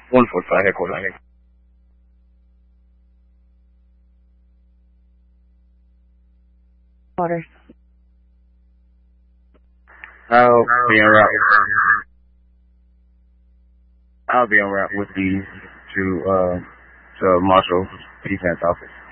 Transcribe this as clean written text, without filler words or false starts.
145 headquarters. Orders. I'll be en route with these to Marshall Defense Office.